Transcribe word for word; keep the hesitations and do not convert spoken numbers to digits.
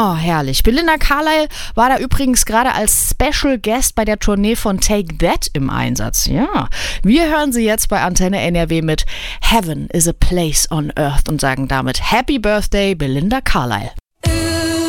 Oh, herrlich. Belinda Carlisle war da übrigens gerade als Special Guest bei der Tournee von Take That im Einsatz. Ja, wir hören sie jetzt bei Antenne N R W mit Heaven is a Place on Earth und sagen damit Happy Birthday, Belinda Carlisle.